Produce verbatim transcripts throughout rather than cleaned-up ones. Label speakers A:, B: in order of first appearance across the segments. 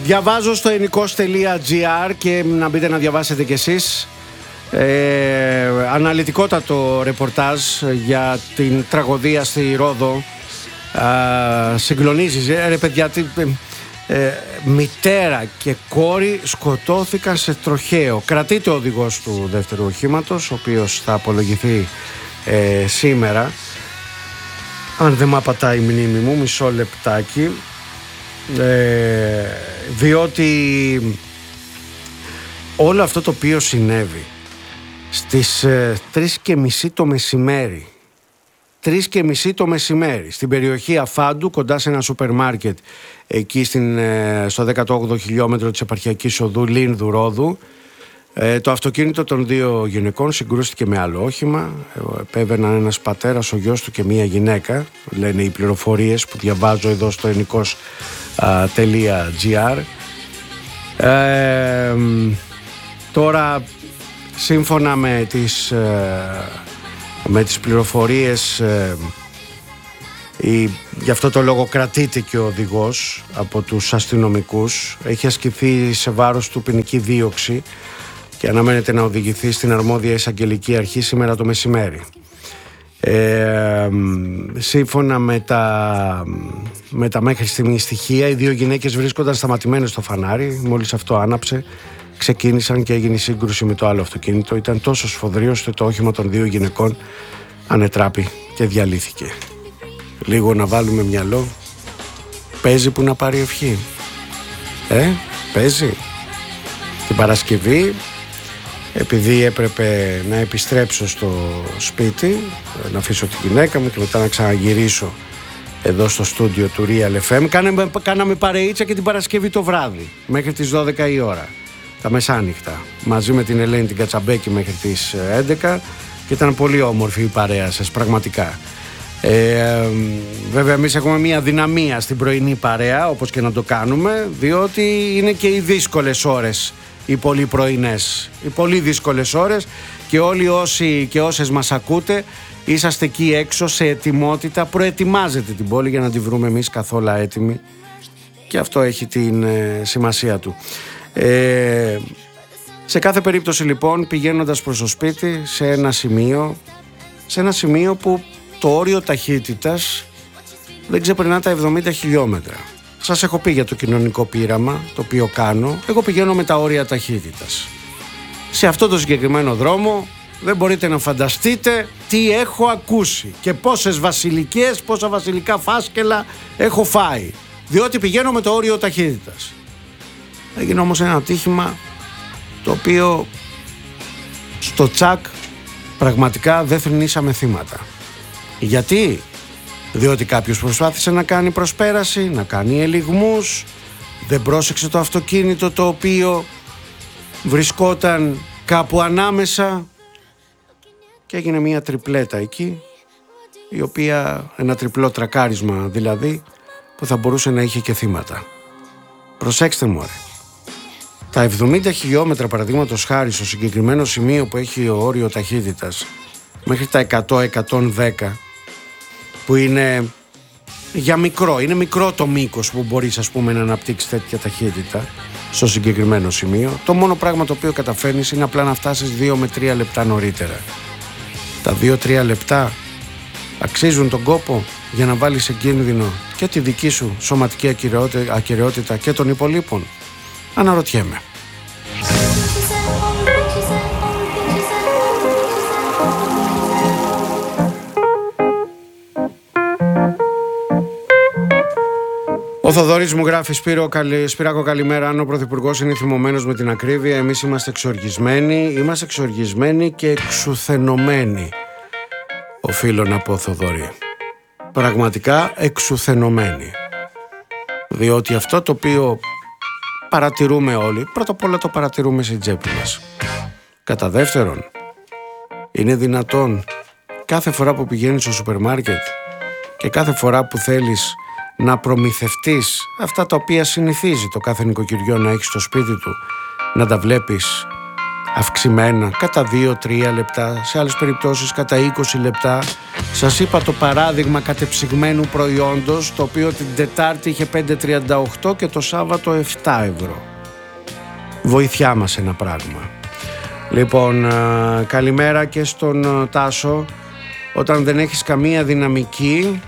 A: Διαβάζω στο ενικός τελεία τζι άρ και να μπείτε να διαβάσετε κι εσείς. Ε, αναλυτικότατο ρεπορτάζ για την τραγωδία στη Ρόδο. Α, συγκλονίζει, ρε παιδιά, τι, ε, μητέρα και κόρη σκοτώθηκαν σε τροχαίο. Κρατείται ο οδηγός του δεύτερου οχήματος, ο οποίος θα απολογηθεί ε, σήμερα. Αν δεν μ' απατάει η μνήμη μου, μισό λεπτάκι. Ε, διότι όλο αυτό το οποίο συνέβη στις ε, τρεις και μισή το μεσημέρι τρεις και μισή το μεσημέρι στην περιοχή Αφάντου, κοντά σε ένα σούπερ μάρκετ εκεί στην, ε, στο δέκατο όγδοο χιλιόμετρο της επαρχιακής οδού Λίνδου Ρόδου, ε, το αυτοκίνητο των δύο γυναικών συγκρούστηκε με άλλο όχημα. Επέβαιναν ένας πατέρας, ο γιος του και μία γυναίκα, λένε οι πληροφορίες που διαβάζω εδώ στο ενικός τελεία τζι άρ. ε, Τώρα, σύμφωνα με τις, με τις πληροφορίες, η, γι' αυτό το λόγο κρατείται και ο οδηγός από τους αστυνομικούς. Έχει ασκηθεί σε βάρος του ποινική δίωξη και αναμένεται να οδηγηθεί στην αρμόδια εισαγγελική αρχή σήμερα το μεσημέρι. Ε, σύμφωνα με τα, με τα μέχρι στιγμή στοιχεία, οι δύο γυναίκες βρίσκονταν σταματημένες στο φανάρι. Μόλις αυτό άναψε, ξεκίνησαν και έγινε η σύγκρουση με το άλλο αυτοκίνητο. Ήταν τόσο σφοδρίο ώστε το όχημα των δύο γυναικών ανετράπη και διαλύθηκε. Λίγο να βάλουμε μυαλό. Παίζει που να πάρει ευχή. Ε, παίζει. Την Παρασκευή, επειδή έπρεπε να επιστρέψω στο σπίτι, να αφήσω τη γυναίκα μου και μετά να ξαναγυρίσω εδώ στο στούντιο του Real εφ εμ, κάναμε, κάναμε παρεΐτσα και την Παρασκευή το βράδυ μέχρι τις δώδεκα η ώρα, τα μεσάνυχτα, μαζί με την Ελένη την Κατσαμπέκη μέχρι τις έντεκα, και ήταν πολύ όμορφη η παρέα σας, πραγματικά. Ε, βέβαια εμείς έχουμε μια δυναμία στην πρωινή παρέα, όπως και να το κάνουμε, διότι είναι και οι δύσκολες ώρες, οι πολύ πρωινές, οι πολύ δύσκολες ώρες, και όλοι όσοι και όσες μας ακούτε είσαστε εκεί έξω σε ετοιμότητα, προετοιμάζετε την πόλη για να τη βρούμε εμείς καθόλου έτοιμη, και αυτό έχει την ε, σημασία του. Ε, σε κάθε περίπτωση λοιπόν, πηγαίνοντας προς το σπίτι, σε ένα σημείο σε ένα σημείο που το όριο ταχύτητας δεν ξεπερνά τα εβδομήντα χιλιόμετρα. Σας έχω πει για το κοινωνικό πείραμα το οποίο κάνω. Εγώ πηγαίνω με τα όρια ταχύτητας. Σε αυτό το συγκεκριμένο δρόμο δεν μπορείτε να φανταστείτε τι έχω ακούσει και πόσες βασιλικές, πόσα βασιλικά φάσκελα έχω φάει, διότι πηγαίνω με το όριο ταχύτητας. Έγινε όμως ένα ατύχημα το οποίο στο τσακ πραγματικά δεν θρηνήσαμε θύματα. Γιατί? Διότι κάποιος προσπάθησε να κάνει προσπέραση, να κάνει ελιγμούς, δεν πρόσεξε το αυτοκίνητο το οποίο βρισκόταν κάπου ανάμεσα και έγινε μια τριπλέτα εκεί, η οποία, ένα τριπλό τρακάρισμα δηλαδή, που θα μπορούσε να είχε και θύματα. Προσέξτε μου, ρε. Τα εβδομήντα χιλιόμετρα, παραδείγματος χάρη, στο συγκεκριμένο σημείο που έχει ο όριο ταχύτητας, μέχρι τα εκατό με εκατόν δέκα, που είναι για μικρό, είναι μικρό το μήκος που μπορείς, ας πούμε, να αναπτύξεις τέτοια ταχύτητα στο συγκεκριμένο σημείο. Το μόνο πράγμα το οποίο καταφέρνεις είναι απλά να φτάσεις δύο με τρία λεπτά νωρίτερα. Τα δύο με τρία λεπτά αξίζουν τον κόπο για να βάλεις σε κίνδυνο και τη δική σου σωματική ακεραιότητα και των υπολείπων? Αναρωτιέμαι. Ο Θοδωρής μου γράφει: Σπύρο, καλη, Σπυράκο, καλημέρα. Αν ο Πρωθυπουργός είναι θυμωμένος με την ακρίβεια, εμείς είμαστε εξοργισμένοι. Είμαστε εξοργισμένοι και εξουθενωμένοι, οφείλω να πω, Θοδωρή. Πραγματικά εξουθενωμένοι. Διότι αυτό το οποίο παρατηρούμε όλοι, πρώτα απ' όλα το παρατηρούμε στην τσέπη μας. Κατά δεύτερον, είναι δυνατόν κάθε φορά που πηγαίνεις στο σούπερ μάρκετ και κάθε φορά που θέλεις να προμηθευτείς αυτά τα οποία συνηθίζει το κάθε νοικοκυριό να έχει στο σπίτι του, να τα βλέπεις αυξημένα κατά δύο με τρία λεπτά, σε άλλες περιπτώσεις κατά είκοσι λεπτά, Σας είπα το παράδειγμα κατεψυγμένου προϊόντος, το οποίο την Τετάρτη είχε πέντε τριάντα οκτώ και το Σάββατο επτά ευρώ. Βοηθιά μας ένα πράγμα. Λοιπόν, καλημέρα και στον Τάσο. Όταν δεν έχεις καμία δυναμική,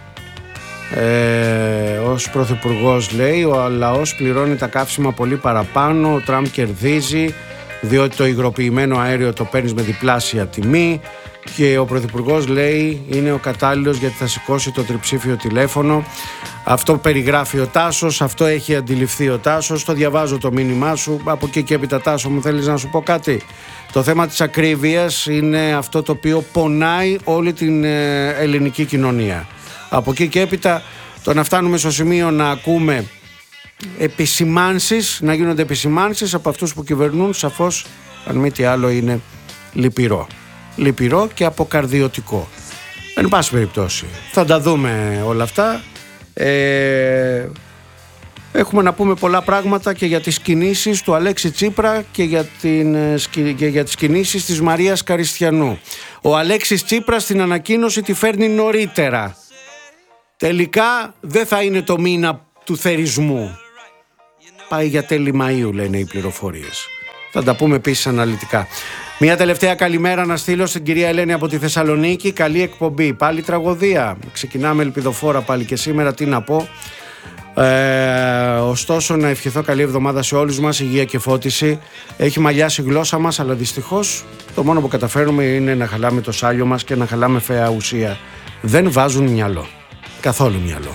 A: ε, ως πρωθυπουργός, λέει, ο λαός πληρώνει τα καύσιμα πολύ παραπάνω, ο Τραμπ κερδίζει διότι το υγροποιημένο αέριο το παίρνεις με διπλάσια τιμή και ο πρωθυπουργός, λέει, είναι ο κατάλληλος γιατί θα σηκώσει το τριψήφιο τηλέφωνο. Αυτό περιγράφει ο Τάσος, αυτό έχει αντιληφθεί ο Τάσος. Το διαβάζω το μήνυμά σου. Από εκεί και έπειτα, Τάσο, μου θέλεις να σου πω κάτι? Το θέμα της ακρίβειας είναι αυτό το οποίο πονάει όλη την ελληνική κοινωνία. Από εκεί και έπειτα, το να φτάνουμε στο σημείο να ακούμε επισημάνσεις, να γίνονται επισημάνσεις από αυτούς που κυβερνούν, σαφώς, αν μη τι άλλο, είναι λυπηρό. Λυπηρό και αποκαρδιωτικό. Εν πάση περιπτώσει, θα τα δούμε όλα αυτά. Ε, έχουμε να πούμε πολλά πράγματα και για τις κινήσεις του Αλέξη Τσίπρα και για, την, και για τις κινήσεις της Μαρίας Καριστιανού. Ο Αλέξης Τσίπρας την ανακοίνωση τη φέρνει νωρίτερα. Τελικά δεν θα είναι το μήνα του θερισμού. Πάει για τέλη Μαΐου, λένε οι πληροφορίες. Θα τα πούμε επίσης αναλυτικά. Μια τελευταία καλημέρα να στείλω στην κυρία Ελένη από τη Θεσσαλονίκη. Καλή εκπομπή. Πάλι τραγωδία. Ξεκινάμε ελπιδοφόρα πάλι και σήμερα. Τι να πω. Ε, ωστόσο, να ευχηθώ καλή εβδομάδα σε όλους μας. Υγεία και φώτιση. Έχει μαλλιάσει η γλώσσα μας, αλλά δυστυχώς το μόνο που καταφέρουμε είναι να χαλάμε το σάλιο μας και να χαλάμε φαία ουσία. Δεν βάζουν μυαλό. Καθόλου μυαλό.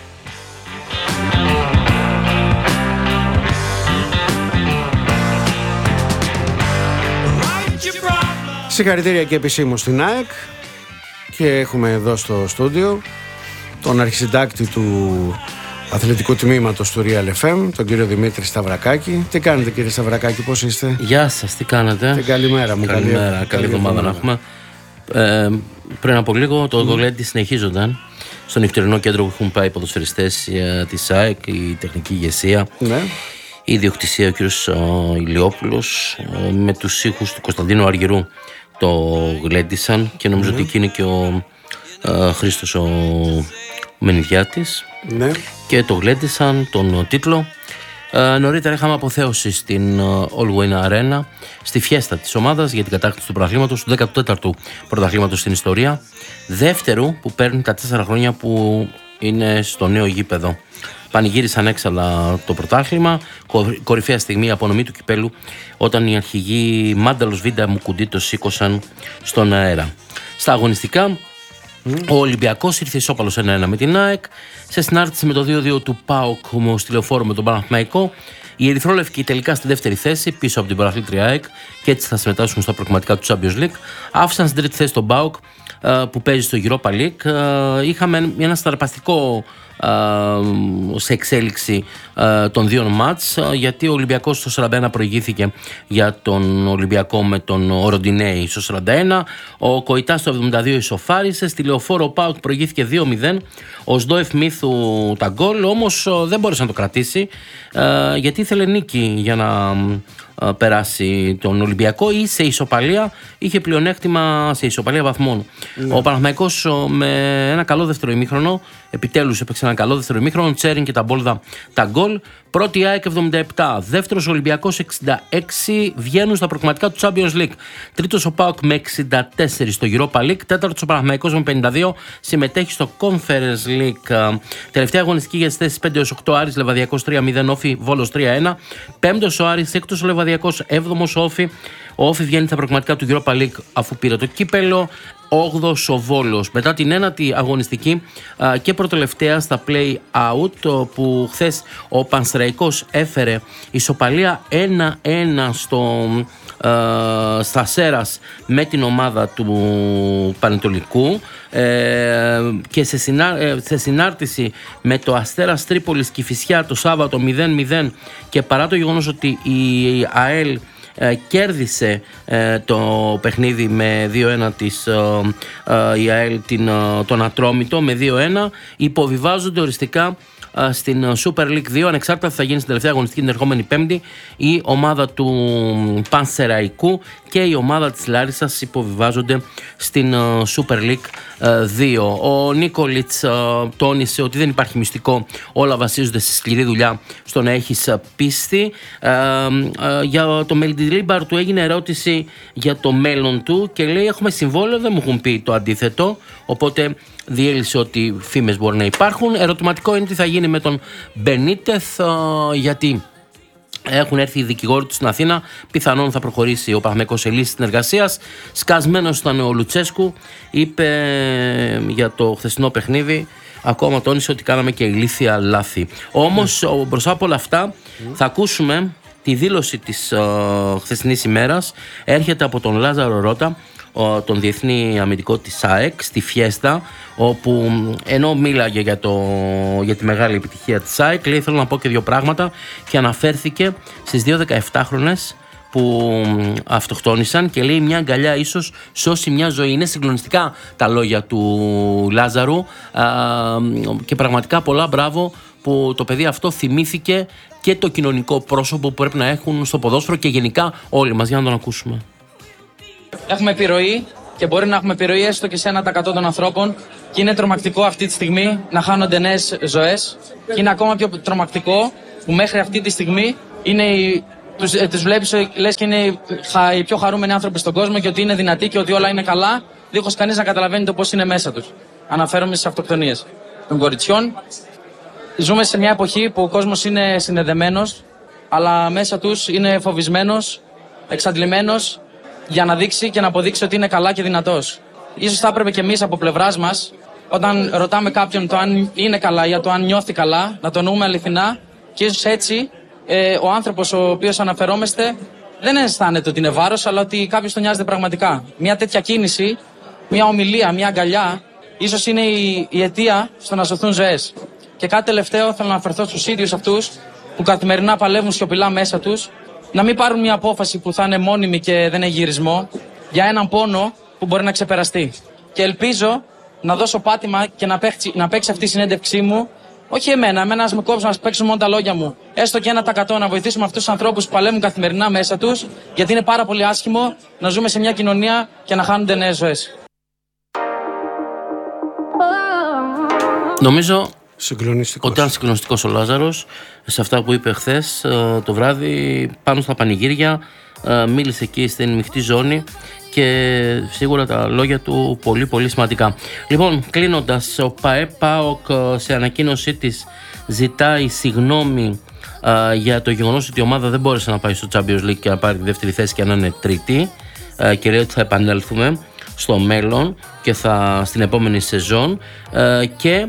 A: Συγχαρητήρια και επισήμως στην ΑΕΚ και έχουμε εδώ στο στούντιο τον αρχισυντάκτη του αθλητικού τμήματος του Real εφ εμ, τον κύριο Δημήτρη Σταυρακάκη. Τι κάνετε, κύριε Σταυρακάκη, πώς είστε?
B: Γεια σας, τι κάνετε?
A: Την καλημέρα μου.
B: Καλημέρα, καλή, καλή εβδομάδα να έχουμε. Ε, πριν από λίγο το γολέντι mm. συνεχίζονταν στο νυχτερινό κέντρο που έχουν πάει οι ποδοσφαιριστές της ΑΕΚ, η τεχνική ηγεσία. Ναι. Η ιδιοκτησία, ο κύριος Ηλιόπουλος, με τους ήχους του Κωνσταντίνου Αργυρού το γλέντισαν και νομίζω mm. ότι εκεί είναι και ο α, Χρήστος ο Μενιδιάτης mm. και το γλέντισαν τον τίτλο. Α, νωρίτερα είχαμε αποθέωση στην All Win Arena στη φιέστα της ομάδας για την κατάκτηση του πρωταθλήματος, του δέκατου τέταρτου πρωταθλήματος στην ιστορία, δεύτερου που παίρνει τα τέσσερα χρόνια που είναι στο νέο γήπεδο. Πανηγύρισαν έξαλα το πρωτάθλημα, κορυφαία στιγμή η απονομή του κυπέλου όταν οι αρχηγοί Μάνταλος, Βίντα, Μουκουντή το σήκωσαν στον αέρα. Στα αγωνιστικά, mm. ο Ολυμπιακός ήρθε ισόπαλος ένα ένα με την ΑΕΚ, σε συνάρτηση με το δύο δύο του ΠΑΟΚ στη Λεωφόρο με τον Παναθηναϊκό. Οι ερυθρόλευκοι τελικά στη δεύτερη θέση πίσω από την πρωταθλήτρια ΑΕΚ και έτσι θα συμμετάσχουν στα προκριματικά του Champions League. Άφησαν στην τρίτη θέση τον ΠΑΟΚ που παίζει στο Europa League. Είχαμε ένα σταρπαστικό σε εξέλιξη των δύο μάτς, γιατί ο Ολυμπιακός στο σαράντα ένα προηγήθηκε για τον Ολυμπιακό με τον Ροντινέη στο σαράντα ένα, ο Κοϊτάς στο εβδομήντα δύο ισοφάρισε, στη Λεωφόρο ο ΠΑΟΚ προηγήθηκε δύο μηδέν, ο Σντόεφ Μίθου τα γκολ, όμως δεν μπόρεσε να το κρατήσει γιατί ήθελε νίκη για να περάσει τον Ολυμπιακό ή σε ισοπαλία, είχε πλεονέκτημα σε ισοπαλία βαθμών. Ναι. Ο Παναθηναϊκός με ένα καλό δεύτερο ημίχρονο, επιτέλους έπαιξε ένα καλό δεύτερο ημίχρονο, Τσέριν και τα Μπόλδα τα γκολ. Πρώτη ΑΕΚ εβδομήντα επτά, δεύτερος Ολυμπιακός εξήντα έξι, βγαίνουν στα προκριματικά του Champions League. Τρίτος ο ΠΑΟΚ με εξήντα τέσσερα στο Europa League, τέταρτος ο Παναθηναϊκός με πενήντα δύο, συμμετέχει στο Conference League. Τελευταία αγωνιστική για τις θέσεις πέντε έως οκτώ, Άρης Λεβαδιακός τρία μηδέν, Όφι Βόλος τρία ένα, πέμπτος ο Άρης, έκτος ο Λεβαδιακός, έβδομος ο Όφι. Ο Όφι βγαίνει στα προκριματικά του Europa League αφού πήρε το κύπελο. όγδοος ο Βόλος. Μετά την ένατη αγωνιστική α, και προτελευταία στα play-out που χθες ο Πανσεραϊκός έφερε ισοπαλία ένα ένα στο, α, στα Σέρας με την ομάδα του Πανετολικού ε, και σε, συνά, ε, σε συνάρτηση με το Αστέρας Τρίπολης Κηφισιά το Σάββατο μηδέν μηδέν και παρά το γεγονός ότι η ΑΕΛ Ε, κέρδισε ε, το παιχνίδι με δύο ένα της ε, ε, η ΑΕΛ την, ε, τον Ατρόμητο με δύο ένα, υποβιβάζονται οριστικά στην Super League δύο. Ανεξάρτητα θα γίνει στην τελευταία αγωνιστική την ερχόμενη Πέμπτη η ομάδα του Πανσεραϊκού και η ομάδα της Λάρισσας υποβιβάζονται στην Super League δύο. Ο Νίκολιτς τόνισε ότι δεν υπάρχει μυστικό, όλα βασίζονται στη σκληρή δουλειά, στο να έχεις πίστη. Για το Μεντιλίμπαρ του έγινε ερώτηση για το μέλλον του και λέει έχουμε συμβόλαιο, δεν μου έχουν πει το αντίθετο, οπότε διέλυσε ότι φήμες μπορεί να υπάρχουν. Ερωτηματικό είναι τι θα γίνει με τον Μπενίτεθ, γιατί έχουν έρθει οι δικηγόροι του στην Αθήνα. Πιθανόν θα προχωρήσει ο Παναθηναϊκός σε λύση συνεργασίας. Σκασμένος ήταν ο Λουτσέσκου. Είπε για το χθεσινό παιχνίδι, ακόμα τόνισε ότι κάναμε και ηλίθια λάθη. Όμως mm. μπροστά από όλα αυτά mm. θα ακούσουμε τη δήλωση της uh, χθεσινής ημέρας. Έρχεται από τον Λάζαρο Ρώτα, τον διεθνή αμυντικό της ΑΕΚ, στη Φιέστα, όπου ενώ μίλαγε για, το, για τη μεγάλη επιτυχία της ΑΕΚ, λέει θέλω να πω και δύο πράγματα, και αναφέρθηκε στις δύο δεκαεφτάχρονες που αυτοκτόνησαν και λέει μια αγκαλιά ίσως σώσει μια ζωή. Είναι συγκλονιστικά τα λόγια του Λάζαρου α, και πραγματικά πολλά μπράβο που το παιδί αυτό θυμήθηκε και το κοινωνικό πρόσωπο που πρέπει να έχουν στο ποδόσφαιρο και γενικά όλοι μας. Για να τον ακούσουμε.
C: Έχουμε επιρροή και μπορεί να έχουμε επιρροή έστω και σε ένα τοις εκατό των ανθρώπων, και είναι τρομακτικό αυτή τη στιγμή να χάνονται νέες ζωές, και είναι ακόμα πιο τρομακτικό που μέχρι αυτή τη στιγμή είναι οι, τους, ε, τους βλέπεις λες και είναι οι πιο χαρούμενοι άνθρωποι στον κόσμο και ότι είναι δυνατοί και ότι όλα είναι καλά, δίχως κανείς να καταλαβαίνει το πώς είναι μέσα τους. Αναφέρομαι στις αυτοκτονίες των κοριτσιών. Ζούμε σε μια εποχή που ο κόσμος είναι συνδεδεμένος, αλλά μέσα τους είναι φοβισμένος, εξαντλημένος, για να δείξει και να αποδείξει ότι είναι καλά και δυνατός. Ίσως θα έπρεπε και εμείς από πλευράς μας, όταν ρωτάμε κάποιον το αν είναι καλά ή το αν νιώθει καλά, να το εννοούμε αληθινά, και ίσως έτσι ε, ο άνθρωπος ο οποίος αναφερόμαστε δεν αισθάνεται ότι είναι βάρος, αλλά ότι κάποιος τον νοιάζεται πραγματικά. Μια τέτοια κίνηση, μια ομιλία, μια αγκαλιά, ίσως είναι η, η αιτία στο να σωθούν ζωές. Και κάτι τελευταίο, θέλω να αναφερθώ στους ίδιους αυτούς που καθημερινά παλεύουν σιωπηλά μέσα τους, να μην πάρουν μια απόφαση που θα είναι μόνιμη και δεν έχει γυρισμό, για έναν πόνο που μπορεί να ξεπεραστεί. Και ελπίζω να δώσω πάτημα και να παίξει, να παίξει αυτή η συνέντευξή μου, όχι εμένα, εμένα να με κόψουν, να παίξουν μόνο τα λόγια μου, έστω και ένα τοις εκατό, να βοηθήσουμε αυτούς τους ανθρώπους που παλεύουν καθημερινά μέσα τους, γιατί είναι πάρα πολύ άσχημο να ζούμε σε μια κοινωνία και να χάνονται νέες ζωές.
B: Νομίζω
A: συγκλονιστικός.
B: Ότι ήταν συγκλονιστικός ο Λάζαρος σε αυτά που είπε χθες το βράδυ πάνω στα πανηγύρια. Μίλησε εκεί στην μειχτή ζώνη και σίγουρα τα λόγια του πολύ πολύ σημαντικά. Λοιπόν, κλείνοντας, ο ΠΑΕ ΠΑΟΚ σε ανακοίνωσή της ζητάει συγγνώμη για το γεγονός ότι η ομάδα δεν μπόρεσε να πάει στο Champions League και να πάρει τη δεύτερη θέση και να είναι τρίτη, και λέει ότι θα επανέλθουμε στο μέλλον και θα στην επόμενη σεζόν. Και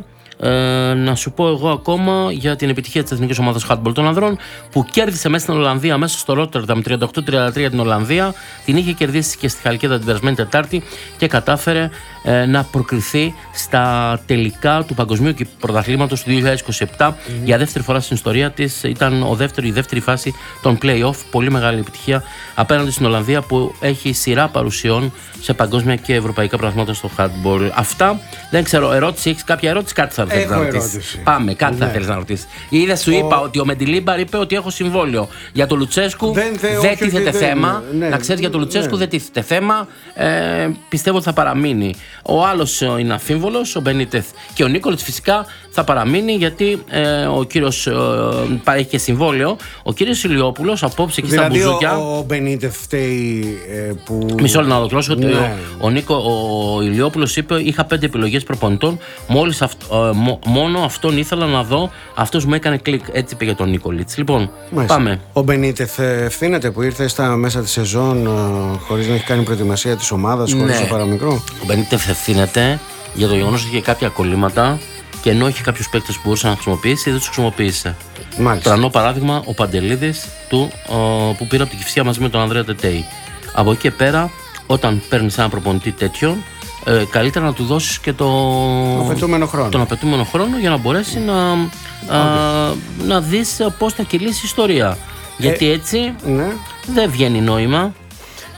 B: Ε, να σου πω εγώ ακόμα για την επιτυχία της εθνικής ομάδας handball των ανδρών, που κέρδισε μέσα στην Ολλανδία, μέσα στο Ρότερνταμ τριάντα οκτώ τριάντα τρία την Ολλανδία. Την είχε κερδίσει και στη Χαλκίδα την περασμένη Τετάρτη και κατάφερε ε, να προκριθεί στα τελικά του Παγκοσμίου Πρωταθλήματος του δύο χιλιάδες είκοσι επτά mm-hmm. για δεύτερη φορά στην ιστορία της. Ήταν ο δεύτερο, η δεύτερη φάση των play-off. Πολύ μεγάλη επιτυχία απέναντι στην Ολλανδία, που έχει σειρά παρουσιών σε παγκόσμια και ευρωπαϊκά πρωταθλήματα στο handball. Αυτά. Δεν ξέρω, ερώτηση, έχεις κάποια ερώτηση, κάτι θα θέλεις να ρωτήσεις? Πάμε, κάτι ναι. θα θέλεις να ρωτήσεις. Είδε, σου ο... είπα ότι ο Μεντιλίμπαρ είπε ότι έχω συμβόλαιο. Για το Λουτσέσκου δεν, δε, δεν τίθεται δεν, θέμα. Ναι, να ξέρεις, για το Λουτσέσκου ναι. δεν τίθεται θέμα. Ε, πιστεύω ότι θα παραμείνει. Ο άλλος είναι αμφίβολος, ο Μπενίτεθ, και ο Νίκολιτς φυσικά θα παραμείνει, γιατί ε, ο κύριος ε, έχει και συμβόλαιο. Ο κύριος Ηλιόπουλος απόψε εκεί δηλαδή στα μπουζούκια.
A: Ο, ο Μπενίτεθ φταίει ε, που.
B: Μισό λεπτό να ολοκληρώσω. Ναι. Ο, ο, Νίκο, ο Ηλιόπουλος είπε: είχα πέντε επιλογές προπονητών. Μόλις αυ, ε, μο, μόνο αυτόν ήθελα να δω. Αυτός μου έκανε κλικ. Έτσι είπε για τον Νίκολιτς. Λοιπόν, μάλιστα. Πάμε.
A: Ο Μπενίτεθ ευθύνεται που ήρθε στα μέσα τη σεζόν ε, χωρίς να έχει κάνει προετοιμασία της ομάδας, χωρίς ναι. το παραμικρό.
B: Ο Μπενίτεθ ευθύνεται για το γεγονός ότι είχε κάποια κολλήματα. Και ενώ είχε κάποιους παίκτες που μπορούσε να χρησιμοποιήσει, δεν τους χρησιμοποίησε. Τρανό παράδειγμα, ο Παντελίδης του, ο, που πήρε από την Κηφισιά μαζί με τον Ανδρέα Τετέι. Από εκεί και πέρα, όταν παίρνεις έναν προπονητή τέτοιο, ε, καλύτερα να του δώσεις και το,
A: απαιτούμενο χρόνο.
B: τον απαιτούμενο χρόνο για να μπορέσει να, okay. α, να δεις πώς θα κυλήσει η ιστορία. Γιατί έτσι
A: ναι.
B: δεν βγαίνει νόημα.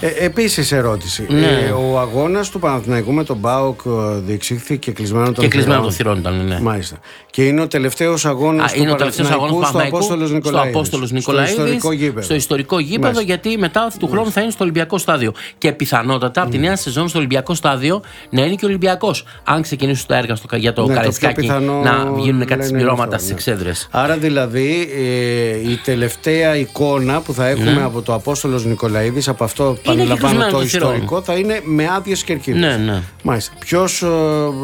A: Ε, επίσης ερώτηση.
B: Ναι.
A: Ε, ο αγώνας του Παναθηναϊκού με τον ΠΑΟΚ διεξήχθη και κλεισμένο των
B: θυρών. Και κλεισμένο των θυρών ήταν, ναι.
A: Μάλιστα. Και είναι ο τελευταίος αγώνας του Παναθηναϊκού στο Απόστολος Νικολαίδης.
B: Στο Απόστολος Νικολαίδης, στο ιστορικό γήπεδο. Στο ιστορικό γήπεδο, Μάλιστα. γιατί μετά του χρόνου θα είναι στο Ολυμπιακό στάδιο. Και πιθανότατα από τη νέα σεζόν στο Ολυμπιακό στάδιο να είναι και ο Ολυμπιακός. Αν ξεκινήσουν τα έργα στο, για το ναι, Καραϊσκάκι, να βγαίνουν κάτι συμπληρώματα στις εξέδρες.
A: Άρα δηλαδή ε, η τελευταία εικόνα που θα έχουμε ναι. από το Απόστολος Νικολαίδης, από αυτό παραλαμβάνω το ιστορικό, θα είναι με άδειες κερκίδες.
B: Ναι, ναι.
A: Μάλιστα. Ποιος, ε,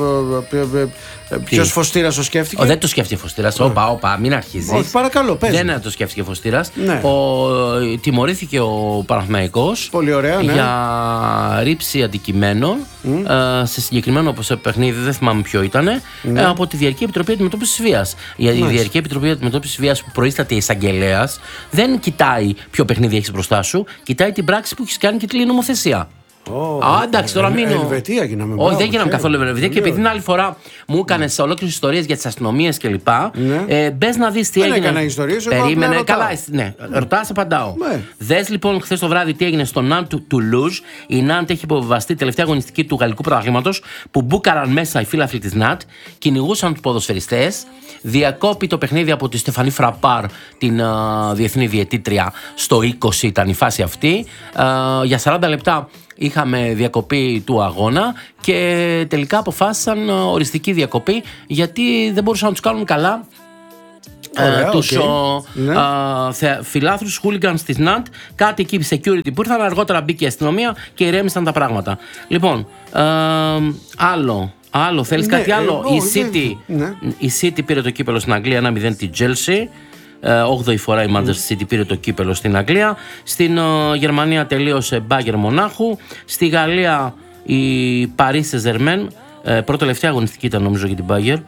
A: ε, ε, ποιος Φωστήρας το σκέφτηκε?
B: Ο, δεν το σκέφτηκε ο Φωστήρας. Όπα, όπα, μην αρχίζεις.
A: Όχι, παρακαλώ, πες.
B: Δεν το σκέφτηκε ο Φωστήρας.
A: Ναι.
B: Ο, τιμωρήθηκε ο Παναθηναϊκός.
A: Πολύ ωραία, ναι.
B: Για ρήψη αντικειμένων mm. ε, σε συγκεκριμένο παιχνίδι, δεν θυμάμαι ποιο ήταν, ναι. ε, από τη Διαρκή Επιτροπή Αντιμετώπισης Βίας. Η Διαρκή Επιτροπή Αντιμετώπισης Βίας, που προείσταται εισαγγελέας, δεν κοιτάει ποιο παιχνίδι έχεις μπροστά σου, κοιτάει την πράξη που έχεις κάνει και τη νομοθεσία.
A: Oh,
B: Α, εντάξει, τώρα μείνω.
A: Ελβετία γίναμε.
B: Όχι, δεν γίναμε καθόλου Ελβετία. Και επειδή την άλλη φορά μου έκανε mm. ολόκληρες ιστορίες για τις αστυνομίες κλπ.
A: Ναι.
B: Ε, μπες να δεις τι
A: δεν
B: έγινε.
A: Έκανα ιστορίες,
B: περίμενε. Εγώ καλά, ναι. Mm. Ρωτάς, απαντάω. Ναι. Δες λοιπόν χθες το βράδυ τι έγινε στο Ναντ του Τουλούζ. Η Ναντ έχει υποβιβαστεί τελευταία αγωνιστική του γαλλικού πρωταθλήματος, που μπούκαραν μέσα οι φίλαθλοι της Ναντ, κυνηγούσαν τους ποδοσφαιριστές. Διακόπη το παιχνίδι από τη Στεφανή Φραπάρ, την uh, διεθνή διαιτήτρια, στο είκοσι ήταν η φάση αυτή. Uh, για σαράντα λεπτά είχαμε διακοπή του αγώνα και τελικά αποφάσισαν οριστική διακοπή, γιατί δεν μπορούσαν να τους κάνουν καλά
A: Ωραία,
B: uh, τους
A: okay.
B: uh,
A: ναι.
B: uh, φιλάθλους hooligans της Ναντ. Κάτι εκεί security που ήρθαν, αργότερα μπήκε η αστυνομία και ηρέμησαν τα πράγματα. Λοιπόν, uh, άλλο Άλλο, θέλεις ναι, κάτι άλλο? Ε, η, City, ναι. η City πήρε το κύπελο στην Αγγλία ένα μηδέν τη Chelsea. όγδοη φορά η Manchester City πήρε το κύπελο στην Αγγλία. Στην uh, Γερμανία τελείωσε Bayern Μονάχου. Στη Γαλλία η Paris Saint-Germain, uh, πρώτη τελευταία αγωνιστική ήταν νομίζω για την Bayern.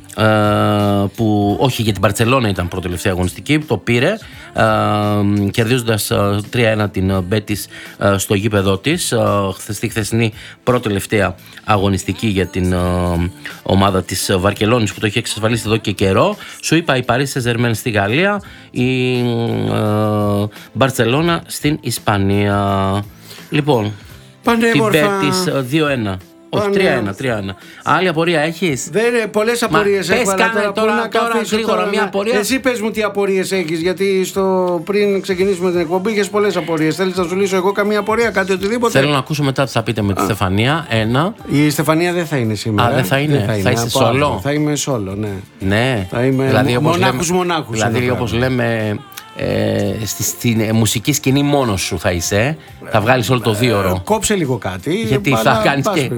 B: Uh, που όχι, για την Μπαρτσελόνα ήταν πρώτη τελευταία αγωνιστική, το πήρε uh, κερδίζοντας uh, τρία ένα την Μπέτις uh, στο γήπεδό της uh, στη χθεσινή πρώτη τελευταία αγωνιστική για την uh, ομάδα της Βαρκελόνης, που το έχει εξασφαλίσει εδώ και καιρό. Σου είπα η Paris Saint-Germain στη Γαλλία, η uh, Μπαρτσελόνα στην Ισπανία. Λοιπόν,
A: Πανέμορφα.
B: Την Μπέτις uh, δύο ένα. Όχι, τρία ένα, τρία ένα. Άλλη απορία έχεις?
A: Δεν είναι, πολλές απορίες έχω.
B: Πες κάνε τώρα, τώρα γρήγορα μια απορία.
A: Εσύ πες μου τι απορίες έχεις, γιατί στο, πριν ξεκινήσουμε την εκπομπή είχες πολλές απορίες. Θέλεις να σου λύσω εγώ καμία απορία, κάτι οτιδήποτε?
B: Θέλω να ακούσω μετά τι θα πείτε με τη Α. Στεφανία. Ένα.
A: Η Στεφανία δεν θα είναι σήμερα.
B: Α, δεν θα είναι. Θα, θα, θα είσαι σόλο.
A: Θα είμαι σόλο, ναι.
B: Ναι.
A: Θα είμαι δηλαδή, μονάχους μονάχους.
B: Δηλαδή όπως λέμε, Ε, στη, στην ε, μουσική σκηνή μόνος σου θα είσαι, ε. θα βγάλεις όλο το δύο ώρο.
A: Ε, κόψε λίγο κάτι.
B: Γιατί θα κάνεις και,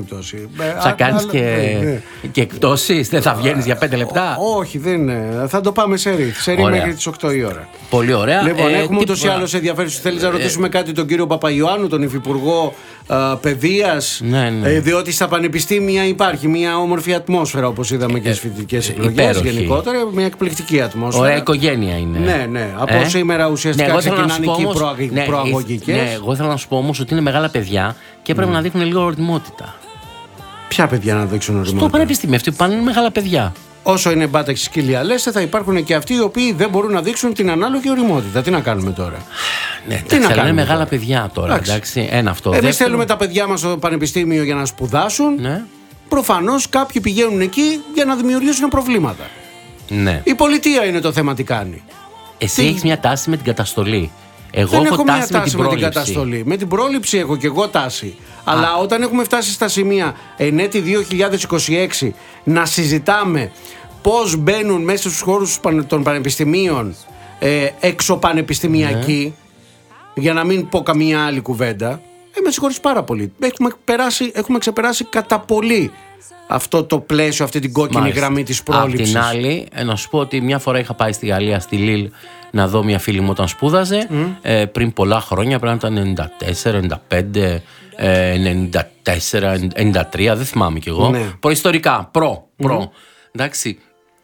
B: θα κάνεις και,
A: ναι.
B: και εκτόσεις, δεν θα βγαίνεις για πέντε λεπτά.
A: Όχι, δεν είναι. Θα το πάμε σε ρί. Σε ρί μέχρι τις οκτώ η ώρα.
B: Πολύ ωραία.
A: Λοιπόν,
B: ε,
A: έχουμε ούτως ή άλλως ενδιαφέρον. Θέλεις να ρωτήσουμε ε, κάτι τον κύριο Παπαϊωάννου, τον Υφυπουργό Παιδείας?
B: Ναι, ναι.
A: Ε, διότι στα πανεπιστήμια υπάρχει μια όμορφη ατμόσφαιρα, όπως είδαμε και στις φοιτητικές εκλογές. Γενικότερα, μια εκπληκτική ατμόσφαιρα.
B: Ωραία οικογένεια είναι.
A: Ναι, ναι. Από ε? σήμερα ουσιαστικά ναι, ξεκινάνε εκεί οι
B: ναι,
A: προαγωγικές.
B: Ναι, εγώ θέλω να σου πω όμως ότι είναι μεγάλα παιδιά και πρέπει mm. να δείχνουν λίγο οριμότητα.
A: Ποια παιδιά να δείξουν οριμότητα?
B: Στο πανεπιστήμιο, αυτοί που πάνε είναι μεγάλα παιδιά.
A: Όσο είναι μπάταξοι σκύλια λέστε, θα υπάρχουν και αυτοί οι οποίοι δεν μπορούν να δείξουν την ανάλογη οριμότητα. Τι να κάνουμε τώρα?
B: Ναι, τι να κάνουμε, είναι μεγάλα τώρα. παιδιά τώρα. Εντάξει, ένα αυτό.
A: Εμείς δεύτερο... θέλουμε τα παιδιά μας στο πανεπιστήμιο για να σπουδάσουν.
B: Ναι.
A: Προφανώς κάποιοι πηγαίνουν εκεί για να δημιουργήσουν προβλήματα.
B: Ναι.
A: Η πολιτεία είναι το θέμα τι κάνει.
B: Εσύ τι... έχεις μια τάση με την καταστολή. Εγώ
A: δεν
B: έχω,
A: έχω
B: τάση,
A: μια τάση με, με την καταστολή. Με την πρόληψη έχω και εγώ τάση. Α. Αλλά όταν έχουμε φτάσει στα σημεία εν έτη δύο χιλιάδες είκοσι έξι να συζητάμε πώς μπαίνουν μέσα στους χώρους των πανεπιστημίων ε, εξωπανεπιστημιακοί, ναι. για να μην πω καμία άλλη κουβέντα, ε, με συγχωρείς πάρα πολύ. Έχουμε, περάσει, έχουμε ξεπεράσει κατά πολύ αυτό το πλαίσιο, αυτή την κόκκινη Μάλιστα. γραμμή της πρόληψης.
B: Απ' την άλλη, να σου πω ότι μια φορά είχα πάει στη Γαλλία, στη Λίλ, να δω μια φίλη μου όταν σπούδαζε, mm. ε, πριν πολλά χρόνια, πρέπει να ήταν ενενήντα τέσσερα, ενενήντα πέντε, ενενήντα τέσσερα, ενενήντα τρία, δεν θυμάμαι κι εγώ. Ναι. Προϊστορικά, προ, προ. Mm. Εντάξει.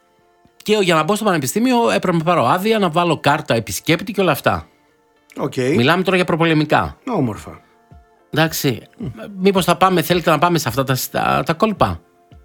B: Και για να μπω στο πανεπιστήμιο έπρεπε να πάρω άδεια, να βάλω κάρτα επισκέπτη και όλα αυτά.
A: Okay.
B: Μιλάμε τώρα για προπολεμικά.
A: Όμορφα.
B: Εντάξει. Mm. Μήπως θα πάμε, θέλετε να πάμε σε αυτά τα, τα, τα κόλπα?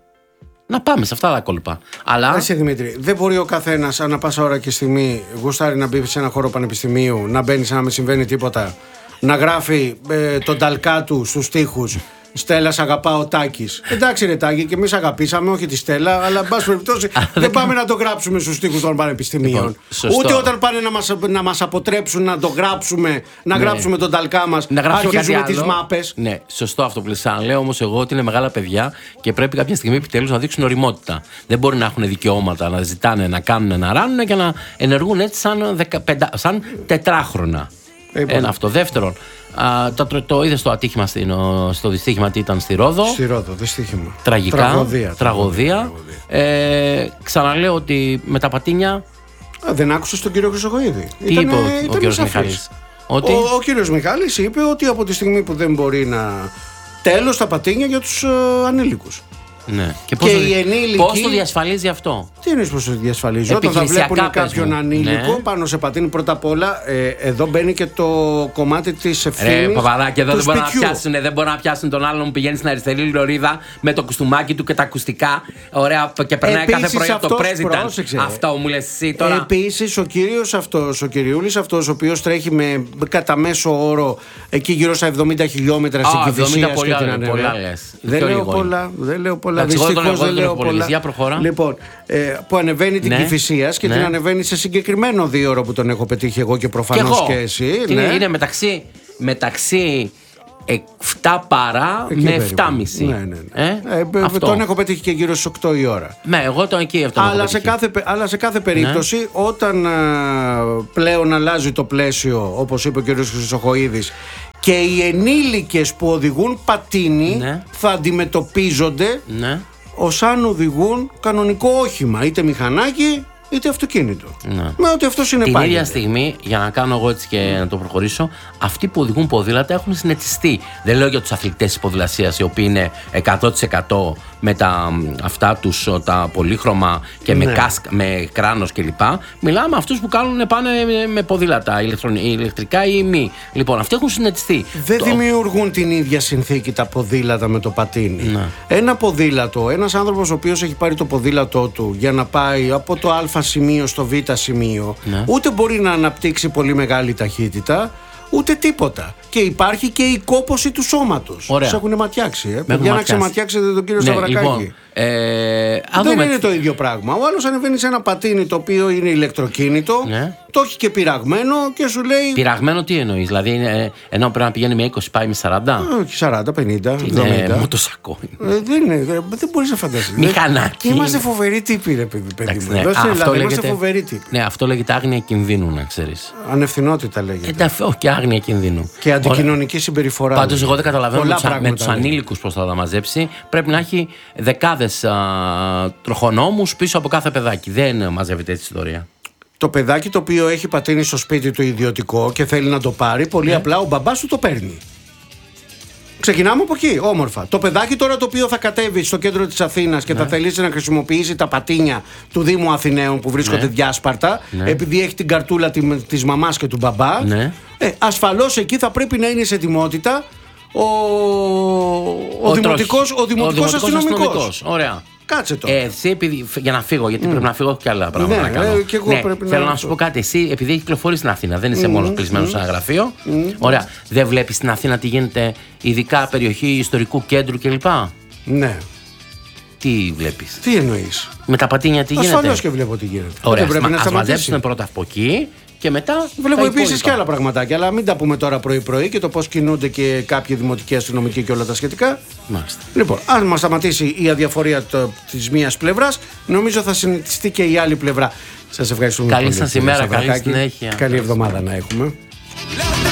B: Να πάμε σε αυτά τα κόλπα. Αλλά.
A: Εσύ Δημήτρη, δεν μπορεί ο καθένας ανά πάσα ώρα και στιγμή γουστάρει να μπει σε ένα χώρο πανεπιστημίου, να μπαίνει σαν να μην συμβαίνει τίποτα, να γράφει ε, τον ταλκά του στους τοίχους Στέλλα, αγαπάω Τάκης. Εντάξει, ρε Τάκη, και εμείς αγαπήσαμε, όχι τη Στέλλα, αλλά εν πάση περιπτώσει δεν πάμε να το γράψουμε στους τοίχους των πανεπιστημίων. Ούτε όταν πάνε να μας, να μας αποτρέψουν να το γράψουμε, να ναι. γράψουμε τον ταλκά μας, να αρχίζουμε τις μάπες.
B: Ναι, σωστό αυτό που λες. Λέω όμως εγώ ότι είναι μεγάλα παιδιά και πρέπει κάποια στιγμή επιτέλους να δείξουν ωριμότητα. Δεν μπορεί να έχουν δικαιώματα, να ζητάνε, να κάνουν, να ράνουν και να ενεργούν έτσι σαν, δεκαπέντε, σαν τετράχρονα. Ε, Ένα αυτό. Δεύτερον, α, το, το, το είδε στο ατύχημα, στο, στο δυστύχημα τι ήταν στη Ρόδο.
A: Στη Ρόδο, δυστύχημα.
B: Τραγικά.
A: Τραγωδία.
B: τραγωδία. τραγωδία. Ε, ξαναλέω ότι με τα πατίνια.
A: Α, δεν άκουσες τον κύριο Χρυσοχοΐδη.
B: Τι είπε ο, ο κύριος Μιχάλης? Ότι...
A: Ο, ο κύριος Μιχάλης είπε ότι από τη στιγμή που δεν μπορεί να. Τέλος τα πατίνια για τους uh, ανήλικους.
B: Ναι. Και,
A: και η ενήλικη...
B: πώς το διασφαλίζει αυτό?
A: Τι είναι πώς το διασφαλίζει? Όταν θα βλέπουν κάποιον ανήλικο, ναι, πάνω σε πατίνι, πρώτα απ' όλα ε, εδώ μπαίνει και το κομμάτι της ευθύνης.
B: Ρε Παπαδάκη, εδώ δεν μπορούν να πιάσουν, δεν μπορούν να πιάσουν τον άλλον που πηγαίνει στην αριστερή λωρίδα με το κουστούμάκι του και τα ακουστικά. Ωραία, και περνάει επίσης κάθε πρωί από το President. Αυτό μου λες εσύ τώρα.
A: Επίσης ο κύριος αυτός, ο κυριούλης αυτός, ο οποίος τρέχει με κατά μέσο όρο εκεί γύρω στα εβδομήντα χιλιόμετρα στην Κηφισίας και την Ανέβρια. Δεν λέω πολλά, δεν λέω πολλά. Δυστυχώς δεν λέω πολλά. Λοιπόν, ε, που ανεβαίνει την ναι, Κηφισίας και ναι, την ανεβαίνει σε συγκεκριμένο δίωρο που τον έχω πετύχει εγώ και προφανώς και, και εσύ.
B: Ναι. Είναι, είναι μεταξύ, μεταξύ εφτά παρά εκεί με εφτά και μισή.
A: Ναι, ναι, ναι. Ε? Ε, τον έχω πετύχει και γύρω στις οκτώ η ώρα.
B: Ναι, εγώ τον εκεί αυτό.
A: Αλλά, σε κάθε, αλλά σε κάθε περίπτωση, ναι, όταν α, πλέον αλλάζει το πλαίσιο, όπως είπε ο κ. Χρυσοχοΐδης, και οι ενήλικες που οδηγούν πατίνι, ναι, θα αντιμετωπίζονται, ναι, ως αν οδηγούν κανονικό όχημα, είτε μηχανάκι είτε αυτοκίνητο. Ναι. Με ότι αυτό συνεπάγεται.
B: Την ίδια στιγμή, για να κάνω εγώ έτσι και να το προχωρήσω, αυτοί που οδηγούν ποδήλατα έχουν συνετιστεί. Δεν λέω για τους αθλητές της ποδηλασίας, οι οποίοι είναι εκατό τοις εκατό με τα αυτά τους, τα πολύχρωμα και ναι, με κάσκ, με κράνος κλπ. Μιλάμε αυτούς που κάνουν πάνε με ποδήλατα, ηλεκτρικά ή μη. Λοιπόν, αυτοί έχουν συνετιστεί.
A: Δεν το... δημιουργούν την ίδια συνθήκη τα ποδήλατα με το πατίνι. Ναι. Ένα ποδήλατο, ένας άνθρωπος ο οποίος έχει πάρει το ποδήλατό του για να πάει από το Α σημείο στο Β σημείο, ναι, ούτε μπορεί να αναπτύξει πολύ μεγάλη ταχύτητα, ούτε τίποτα. Και υπάρχει και η κόπωση του σώματος. Σε έχουν ματιάξει. Ε. Για να ξεματιάξετε τον κύριο, ναι, Σταυρακάκη. Λοιπόν, ε, δεν δούμε... είναι το ίδιο πράγμα. Ο άλλος ανεβαίνει σε ένα πατίνι το οποίο είναι ηλεκτροκίνητο, ναι, το έχει και πυραγμένο και σου λέει.
B: Πυραγμένο τι εννοείς? Δηλαδή είναι, ενώ πρέπει να πηγαίνει με είκοσι πάει με σαράντα?
A: Όχι, σαράντα, πενήντα, εβδομήντα.
B: Είναι μοτοσακό.
A: Ε, δεν είναι, δεν, δεν μπορείς να φανταστείς.
B: Μηχανάκι.
A: Είμαστε φοβεροί τύποι, ρε παιδί, παιδί μου. Ναι. Εδώ στην Ελλάδα είμαστε φοβεροί τύποι.
B: Ναι, αυτό λέγεται άγνοια κινδύνου, να ξέρεις.
A: Ανευθυνότητα λέγεται.
B: Εντάξει, όχι, και άγνοια κινδύνου.
A: Και αντικοινωνική συμπεριφορά.
B: Πάντως, εγώ δεν καταλαβαίνω με τους ανήλικους πώς θα τα μαζέψει. Πρέπει να έχει δεκάδες τροχονόμους πίσω από κάθε παιδάκι. Δεν μαζεύεται έτσι η ιστορία.
A: Το παιδάκι το οποίο έχει πατίνει στο σπίτι του ιδιωτικό και θέλει να το πάρει, πολύ ε. απλά ο μπαμπάς του το παίρνει. Ξεκινάμε από εκεί, όμορφα. Το παιδάκι τώρα το οποίο θα κατέβει στο κέντρο της Αθήνας και ναι, θα θελήσει να χρησιμοποιήσει τα πατίνια του Δήμου Αθηναίων που βρίσκονται, ναι, διάσπαρτα, ναι, επειδή έχει την καρτούλα της μαμάς και του μπαμπά, ναι, ε, ασφαλώς εκεί θα πρέπει να είναι σε ετοιμότητα ο, ο, ο δημοτικός, ο δημοτικός αστυνομικός. αστυνομικός.
B: Ωραία.
A: Κάτσε τώρα.
B: Ε, εσύ, επειδή, για να φύγω, γιατί mm. πρέπει να φύγω και άλλα πράγματα. Ναι, να κάνω. Ε, και εγώ ναι, πρέπει θέλω να, να σου πω κάτι. Εσύ, επειδή έχει κυκλοφορεί στην Αθήνα, δεν είσαι mm. μόνος κλεισμένος mm. σε ένα γραφείο. Mm. Ωραία. Δεν βλέπεις στην Αθήνα τι γίνεται, ειδικά περιοχή ιστορικού κέντρου κλπ. Ναι. Τι βλέπεις?
A: Τι εννοείς?
B: Με τα πατίνια τι γίνεται?
A: Ασφαλώς και βλέπω τι γίνεται.
B: Ωραία. Ας μαζέψουμε πρώτα από εκεί. Και μετά
A: βλέπω επίσης και άλλα πραγματάκια, αλλά μην τα πούμε τώρα πρωί-πρωί και το πώς κινούνται και κάποιοι δημοτικοί αστυνομικοί και όλα τα σχετικά.
B: Μάλιστα.
A: Λοιπόν, αν μας σταματήσει η αδιαφορία της μίας πλευράς, νομίζω θα συνηθιστεί και η άλλη πλευρά. Σας ευχαριστούμε.
B: Καλή σας ημέρα, καλή συνέχεια.
A: Καλή εβδομάδα να έχουμε.